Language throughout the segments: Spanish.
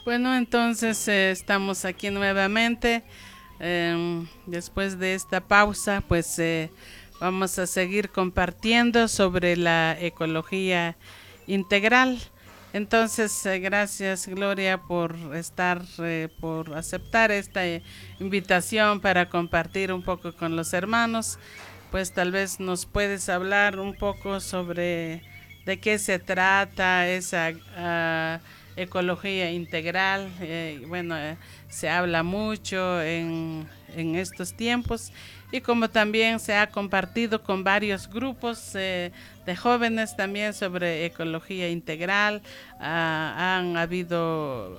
Bueno, entonces estamos aquí nuevamente. Después de esta pausa, pues vamos a seguir compartiendo sobre la ecología integral. Entonces, gracias Gloria por estar, por aceptar esta invitación para compartir un poco con los hermanos. Pues tal vez nos puedes hablar un poco sobre de qué se trata esa ecología integral. Bueno, se habla mucho en estos tiempos y como también se ha compartido con varios grupos de jóvenes también sobre ecología integral, han habido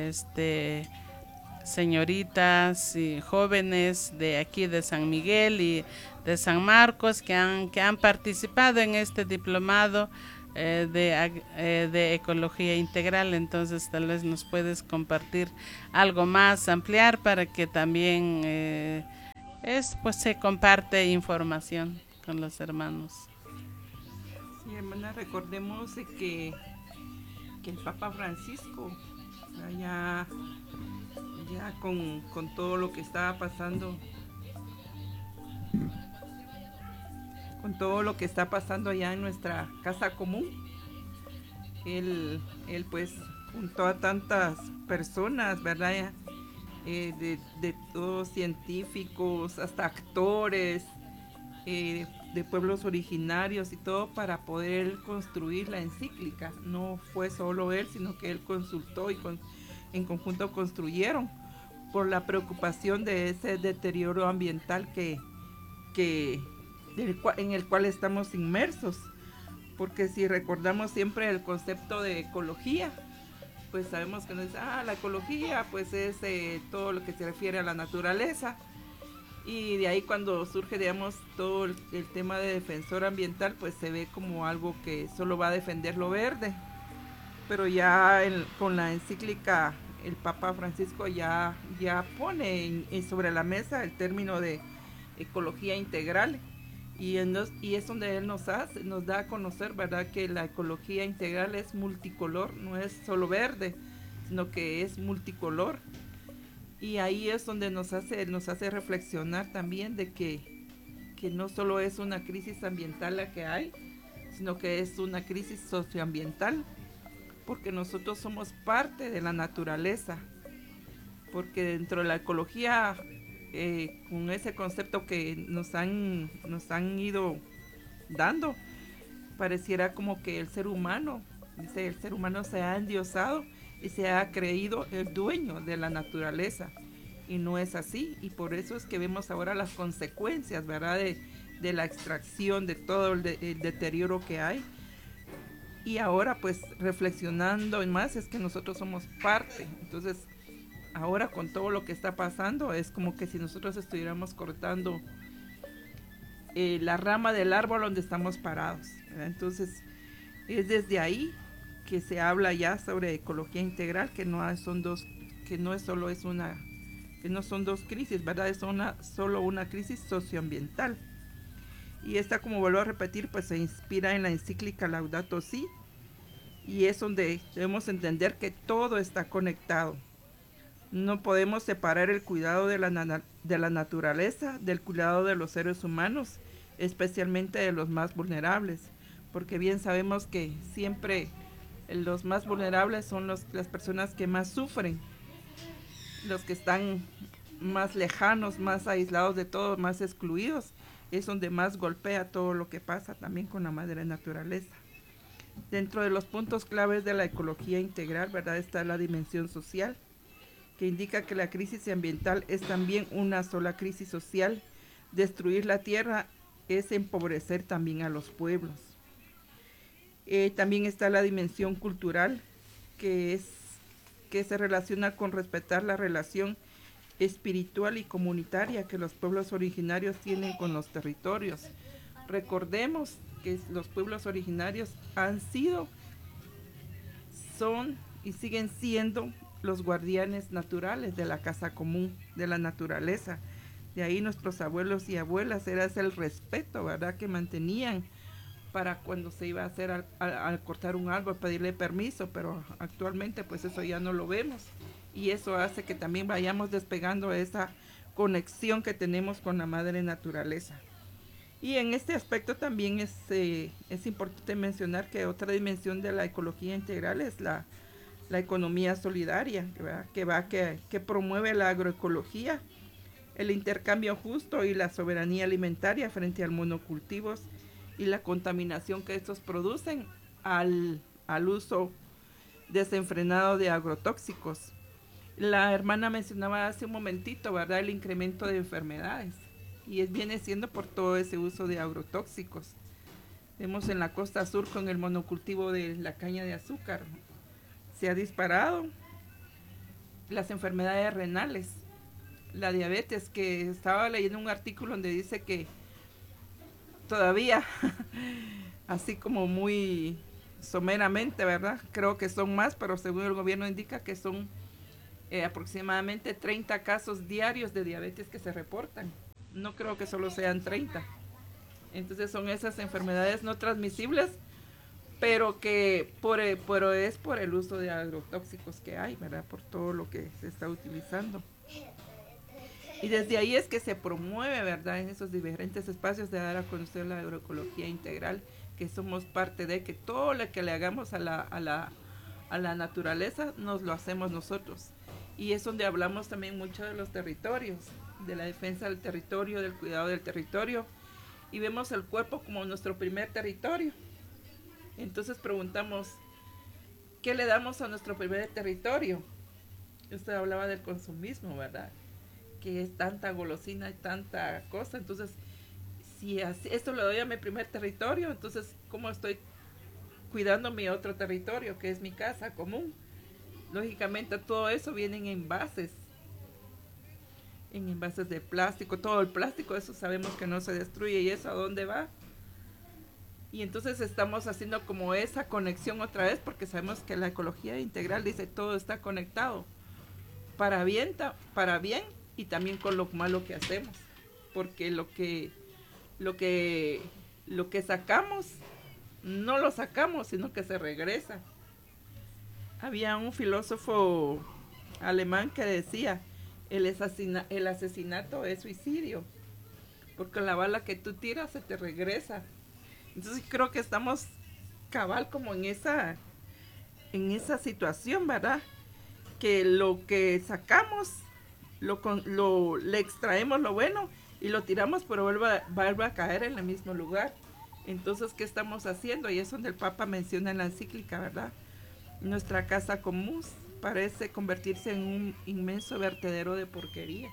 señoritas y jóvenes de aquí de San Miguel y de San Marcos que han participado en este diplomado de ecología integral. Entonces tal vez nos puedes compartir algo más, ampliar para que también pues se comparte información con los hermanos. Sí, hermana, recordemos de que el Papa Francisco, ya, ya con todo lo que estaba pasando, con todo lo que está pasando allá en nuestra casa común, él pues juntó a tantas personas, ¿verdad? De todos científicos, hasta actores, de pueblos originarios y todo para poder construir la encíclica. No fue solo él, sino que él consultó y en conjunto construyeron por la preocupación de ese deterioro ambiental que en el cual estamos inmersos. Porque si recordamos siempre el concepto de ecología, pues sabemos que no es, la ecología pues es todo lo que se refiere a la naturaleza. Y de ahí cuando surge, digamos, todo el tema de defensor ambiental, pues se ve como algo que solo va a defender lo verde. Pero ya con la encíclica, el Papa Francisco ya pone sobre la mesa el término de ecología integral. Y es donde él nos da a conocer, ¿verdad?, que la ecología integral es multicolor, no es solo verde, sino que es multicolor. Y ahí es donde nos hace reflexionar también de que no solo es una crisis ambiental la que hay, sino que es una crisis socioambiental, porque nosotros somos parte de la naturaleza, porque dentro de la ecología, con ese concepto que nos han ido dando, pareciera como que el ser humano se ha endiosado y se ha creído el dueño de la naturaleza. Y no es así. Y por eso es que vemos ahora las consecuencias, ¿verdad? De la extracción, de todo el deterioro que hay. Y ahora pues reflexionando más es que nosotros somos parte. Entonces ahora con todo lo que está pasando es como que si nosotros estuviéramos cortando la rama del árbol donde estamos parados, ¿verdad? Entonces es desde ahí que se habla ya sobre ecología integral, que no son dos, que no es solo es una, que no son dos crisis, ¿verdad? Es solo una crisis socioambiental. Y esta, como vuelvo a repetir, pues se inspira en la encíclica Laudato Si, y es donde debemos entender que todo está conectado. No podemos separar el cuidado de la naturaleza del cuidado de los seres humanos, especialmente de los más vulnerables, porque bien sabemos que siempre los más vulnerables son las personas que más sufren, los que están más lejanos, más aislados de todo, más excluidos, es donde más golpea todo lo que pasa también con la madre naturaleza. Dentro de los puntos claves de la ecología integral, ¿verdad?, está la dimensión social, que indica que la crisis ambiental es también una sola crisis social. Destruir la tierra es empobrecer también a los pueblos. También está la dimensión cultural, que se relaciona con respetar la relación espiritual y comunitaria que los pueblos originarios tienen con los territorios. Recordemos que los pueblos originarios han sido, son y siguen siendo los guardianes naturales de la casa común, de la naturaleza. De ahí nuestros abuelos y abuelas era ese el respeto, ¿verdad?, que mantenían para cuando se iba a hacer al cortar un árbol, pedirle permiso, pero actualmente pues eso ya no lo vemos, y eso hace que también vayamos despegando esa conexión que tenemos con la madre naturaleza. Y en este aspecto también es importante mencionar que otra dimensión de la ecología integral es la economía solidaria, que promueve la agroecología, el intercambio justo y la soberanía alimentaria frente al monocultivos y la contaminación que estos producen al uso desenfrenado de agrotóxicos. La hermana mencionaba hace un momentito, ¿verdad?, el incremento de enfermedades, y viene siendo por todo ese uso de agrotóxicos. Vemos en la costa sur con el monocultivo de la caña de azúcar, se ha disparado las enfermedades renales, la diabetes, que estaba leyendo un artículo donde dice que todavía, así como muy someramente, ¿verdad?, creo que son más, pero según el gobierno indica que son aproximadamente 30 casos diarios de diabetes que se reportan. No creo que solo sean 30. Entonces son esas enfermedades no transmisibles, pero que pero es por el uso de agrotóxicos que hay, ¿verdad?, por todo lo que se está utilizando. Y desde ahí es que se promueve, ¿verdad?, en esos diferentes espacios de dar a conocer la agroecología integral, que somos parte de, que todo lo que le hagamos a la naturaleza nos lo hacemos nosotros. Y es donde hablamos también mucho de los territorios, de la defensa del territorio, del cuidado del territorio, y vemos el cuerpo como nuestro primer territorio. Entonces preguntamos, ¿qué le damos a nuestro primer territorio? Usted hablaba del consumismo, ¿verdad?, que es tanta golosina y tanta cosa. Entonces, si esto lo doy a mi primer territorio, entonces, ¿cómo estoy cuidando mi otro territorio, que es mi casa común? Lógicamente, todo eso viene en envases de plástico. Todo el plástico, eso sabemos que no se destruye, y eso ¿a dónde va? Y entonces estamos haciendo como esa conexión otra vez, porque sabemos que la ecología integral dice todo está conectado, para bien y también con lo malo que hacemos, porque lo que sacamos no lo sacamos, sino que se regresa. Había un filósofo alemán que decía, el asesinato es suicidio, porque la bala que tú tiras se te regresa. Entonces creo que estamos cabal como en esa situación, ¿verdad?, que lo que sacamos le extraemos lo bueno y lo tiramos, pero vuelve a caer en el mismo lugar. Entonces, ¿qué estamos haciendo? Y es donde el Papa menciona en la encíclica, ¿verdad?, nuestra casa común parece convertirse en un inmenso vertedero de porquería,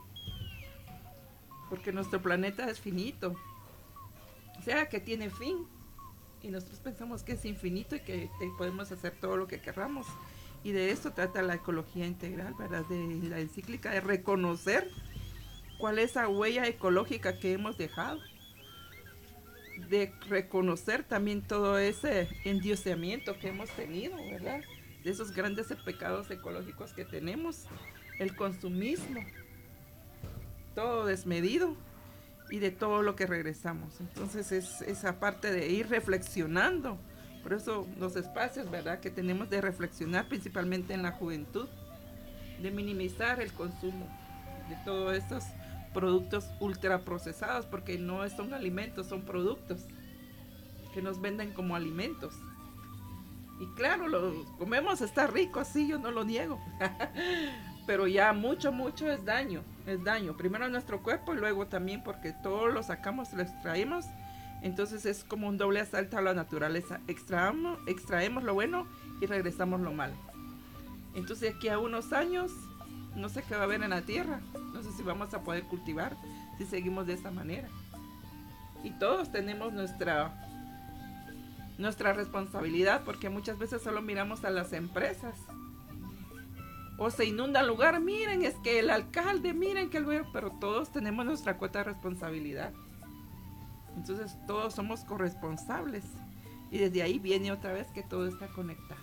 porque nuestro planeta es finito, o sea, que tiene fin, y nosotros pensamos que es infinito y que podemos hacer todo lo que queramos. Y de eso trata la ecología integral, ¿verdad?, de la encíclica, de reconocer cuál es la huella ecológica que hemos dejado, de reconocer también todo ese endioseamiento que hemos tenido, ¿verdad?, de esos grandes pecados ecológicos que tenemos, el consumismo, todo desmedido, y de todo lo que regresamos. Entonces es esa parte de ir reflexionando. Por eso los espacios, ¿verdad?, que tenemos de reflexionar principalmente en la juventud, de minimizar el consumo de todos estos productos ultraprocesados, porque no son alimentos, son productos que nos venden como alimentos. Y claro, lo comemos, está rico, sí, yo no lo niego, pero ya mucho es daño. Primero a nuestro cuerpo y luego también porque todo lo sacamos, lo extraemos. Entonces es como un doble asalto a la naturaleza. Extraemos lo bueno y regresamos lo malo. Entonces aquí a unos años, no sé qué va a haber en la tierra. No sé si vamos a poder cultivar si seguimos de esa manera. Y todos tenemos nuestra responsabilidad, porque muchas veces solo miramos a las empresas. O se inunda el lugar, miren, es que el alcalde, miren que el gobierno, pero todos tenemos nuestra cuota de responsabilidad. Entonces todos somos corresponsables, y desde ahí viene otra vez que todo está conectado.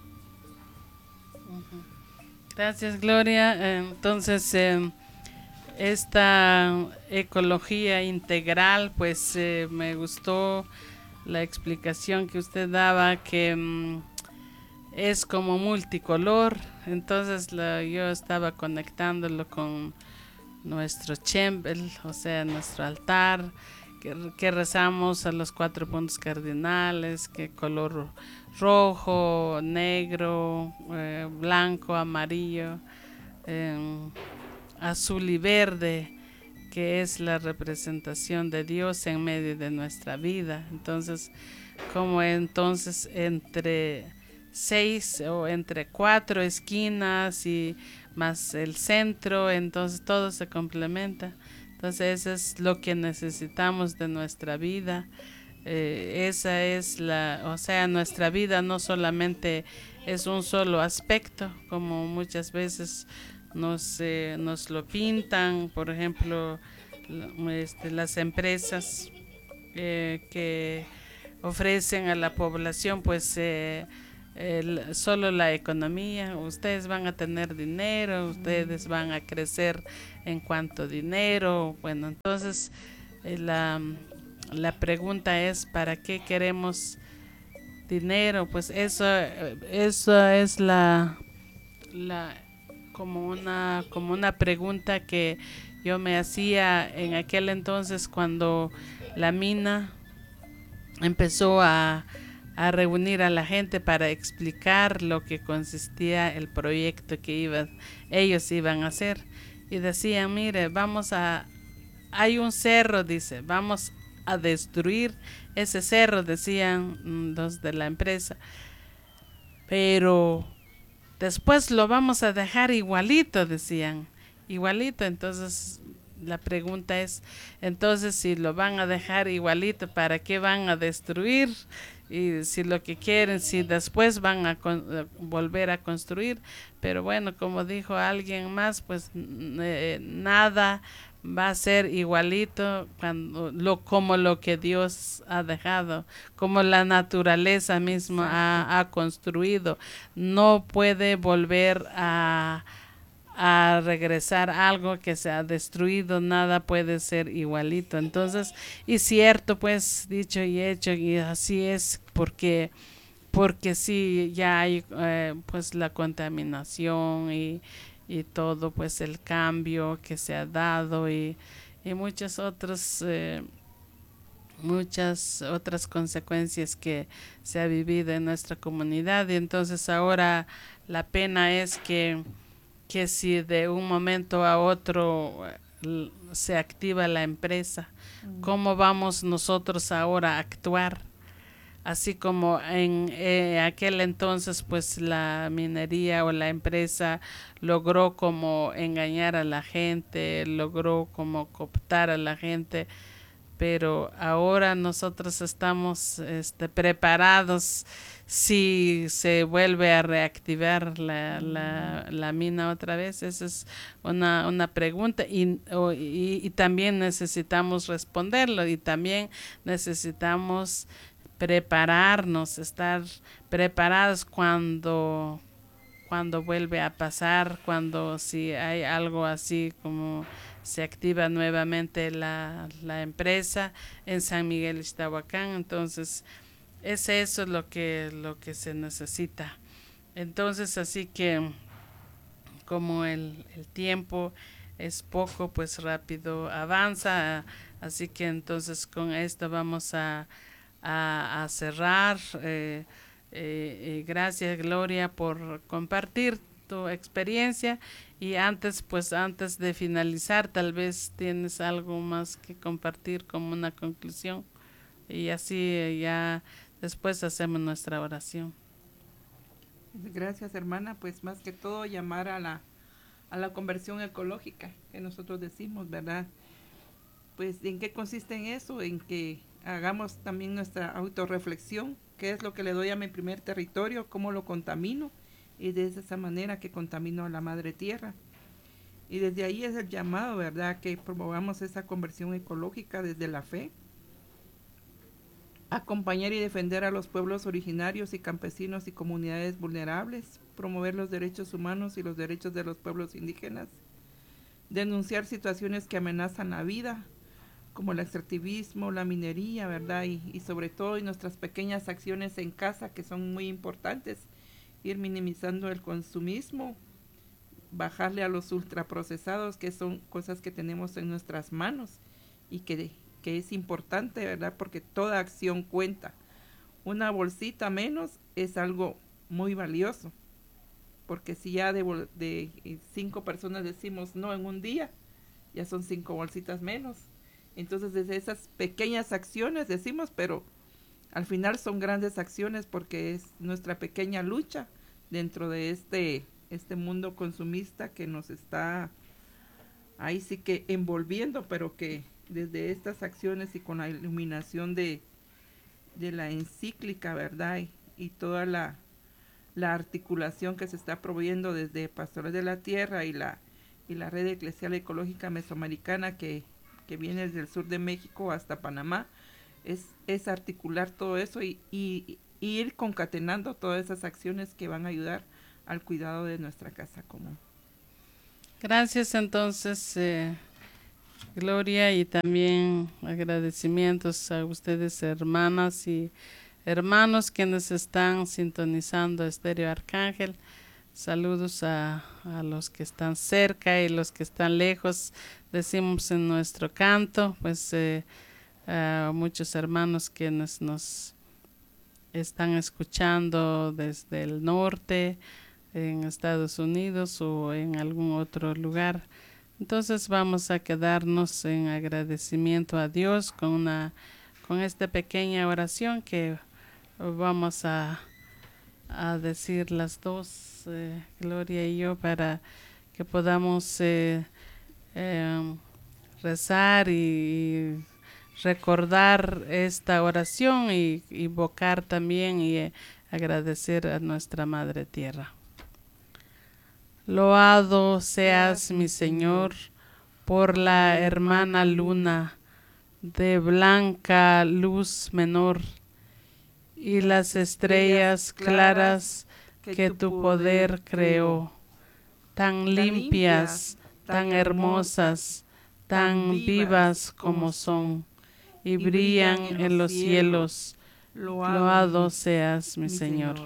Gracias, Gloria. Entonces esta ecología integral, pues me gustó la explicación que usted daba que es como multicolor. Entonces yo estaba conectándolo con nuestro chembel, o sea, nuestro altar, que rezamos a los 4 puntos cardinales, que color rojo, negro, blanco, amarillo, azul y verde, que es la representación de Dios en medio de nuestra vida. Entonces, como entonces entre 6 o entre 4 esquinas y más el centro, entonces todo se complementa. Entonces eso es lo que necesitamos de nuestra vida. Esa es o sea, nuestra vida no solamente es un solo aspecto, como muchas veces nos lo pintan. Por ejemplo, las empresas que ofrecen a la población pues solo la economía. Ustedes van a tener dinero, ustedes van a crecer en cuanto a dinero. Bueno, entonces la pregunta es, ¿para qué queremos dinero? Pues eso es la como una pregunta que yo me hacía en aquel entonces cuando la mina empezó a reunir a la gente para explicar lo que consistía el proyecto que ellos iban a hacer. Y decían, mire, hay un cerro, dice, vamos a destruir ese cerro, decían los de la empresa, pero después lo vamos a dejar igualito, decían, igualito. Entonces la pregunta es, entonces si lo van a dejar igualito, ¿para qué van a destruir? Y si lo que quieren, si después van a volver a construir. Pero bueno, como dijo alguien más, pues nada va a ser igualito como lo que Dios ha dejado, como la naturaleza misma ha construido. No puede volver a regresar algo que se ha destruido, nada puede ser igualito. Entonces, y cierto, pues dicho y hecho, y así es, porque sí, ya hay pues la contaminación y todo, pues el cambio que se ha dado y muchas otras consecuencias que se ha vivido en nuestra comunidad. Y entonces ahora la pena es que si de un momento a otro se activa la empresa, ¿cómo vamos nosotros ahora a actuar? Así como en aquel entonces pues la minería o la empresa logró como engañar a la gente, logró como cooptar a la gente, pero ahora nosotros estamos preparados si se vuelve a reactivar la mina otra vez. Esa es una pregunta y también necesitamos responderlo, y también necesitamos prepararnos, estar preparados cuando vuelve a pasar, cuando si hay algo así como se activa nuevamente la empresa en San Miguel Ixtahuacán. Entonces es eso lo que se necesita. Entonces, así que como el tiempo es poco, pues rápido avanza. Así que entonces con esto vamos a cerrar. Gracias, Gloria, por compartir tu experiencia. Y antes de finalizar, tal vez tienes algo más que compartir como una conclusión, y así ya después hacemos nuestra oración. Gracias, hermana. Pues más que todo llamar a la conversión ecológica que nosotros decimos, ¿verdad? Pues ¿en qué consiste en eso? En que hagamos también nuestra autorreflexión, qué es lo que le doy a mi primer territorio, cómo lo contamino, y de esa manera que contamino a la madre tierra. Y desde ahí es el llamado, ¿verdad?, que promovamos esa conversión ecológica desde la fe, acompañar y defender a los pueblos originarios y campesinos y comunidades vulnerables, promover los derechos humanos y los derechos de los pueblos indígenas, denunciar situaciones que amenazan la vida, como el extractivismo, la minería, ¿verdad? Y sobre todo en nuestras pequeñas acciones en casa que son muy importantes, ir minimizando el consumismo, bajarle a los ultraprocesados, que son cosas que tenemos en nuestras manos y que es importante, ¿verdad? Porque toda acción cuenta. Una bolsita menos es algo muy valioso, porque si ya de 5 personas decimos no en un día, ya son 5 bolsitas menos. Entonces desde esas pequeñas acciones decimos, pero al final son grandes acciones porque es nuestra pequeña lucha dentro de este mundo consumista que nos está ahí sí que envolviendo, pero que desde estas acciones y con la iluminación de la encíclica, ¿verdad? Y toda la articulación que se está proveyendo desde Pastores de la Tierra y la Red Eclesial Ecológica Mesoamericana que viene desde el sur de México hasta Panamá, es articular todo eso y ir concatenando todas esas acciones que van a ayudar al cuidado de nuestra casa común. Gracias entonces, Gloria, y también agradecimientos a ustedes, hermanas y hermanos quienes están sintonizando Estéreo Arcángel. Saludos a los que están cerca y los que están lejos. Decimos en nuestro canto, pues a muchos hermanos quienes nos están escuchando desde el norte, en Estados Unidos o en algún otro lugar. Entonces vamos a quedarnos en agradecimiento a Dios con esta pequeña oración que vamos a decir las dos, Gloria y yo, para que podamos rezar y recordar esta oración y invocar también y agradecer a nuestra Madre Tierra. Loado seas, mi Señor, por la hermana luna de blanca luz menor y las estrellas claras que tu poder creó, tan limpias, tan hermosas, tan vivas como son, y brillan en los cielos. Loado seas, mi Señor.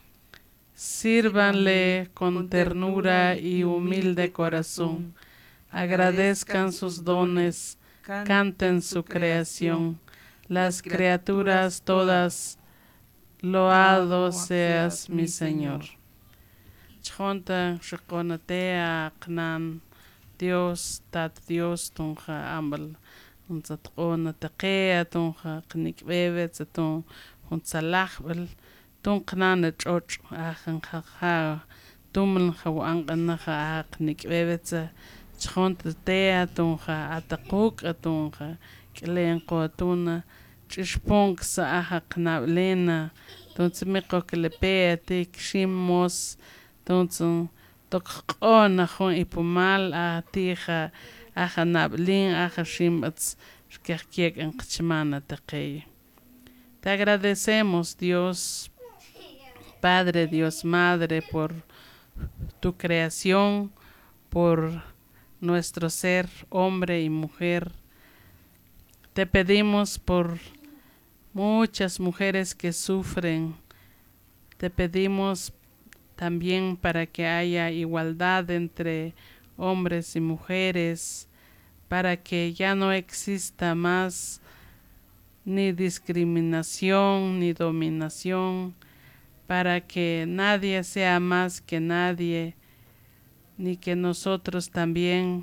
Sírvanle con ternura y humilde corazón, agradezcan sus dones, canten su creación, las criaturas todas. Loado seas, mi Señor. Chonta shikonatea knan Dios tat Dios tunja ambal unzatqona taqea tunja knikbebe tzatun untzalajbel tunknan choch ajan jaja tumn jawan ja knikbebe tsa chonta tea tunja ataquk atunja klen qotuna chishpunk sa aja knablena entonces me coquelepea te kshimos entonces tokona jon ipumal a tija aja nablin aja shimbats kiek en kchmana taqey. Te agradecemos, Dios Padre, Dios Madre, por tu creación, por nuestro ser hombre y mujer. Te pedimos por muchas mujeres que sufren. Te pedimos también para que haya igualdad entre hombres y mujeres, para que ya no exista más ni discriminación ni dominación, para que nadie sea más que nadie, ni que nosotros también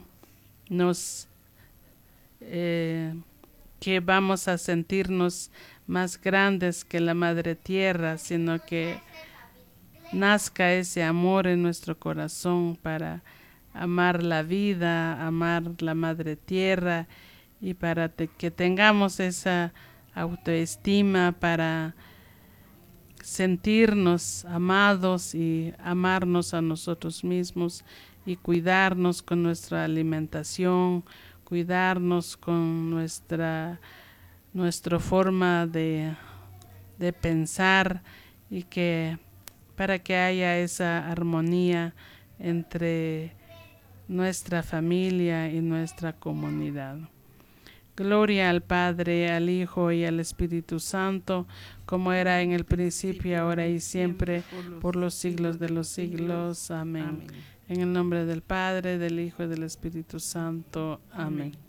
que vamos a sentirnos más grandes que la Madre Tierra, sino que nazca ese amor en nuestro corazón para amar la vida, amar la Madre Tierra y para que tengamos esa autoestima para sentirnos amados y amarnos a nosotros mismos y cuidarnos con nuestra alimentación, cuidarnos con nuestra forma de pensar y que para que haya esa armonía entre nuestra familia y nuestra comunidad. Gloria al Padre, al Hijo y al Espíritu Santo, como era en el principio, ahora y siempre, por los siglos de los siglos. Amén. En el nombre del Padre, del Hijo y del Espíritu Santo. Amén.